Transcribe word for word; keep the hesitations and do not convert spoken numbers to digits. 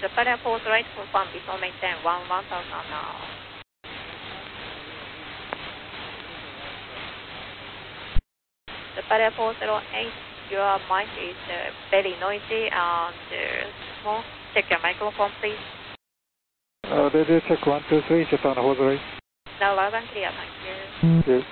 Japan Force Right confirm before maintain one one thousand now. Japan four zero eight, your mic is uh, very noisy and uh, small. Check your microphone, please. Uh, radio check one two three, Japan Force Right. Now loud and clear, thank you. Yes.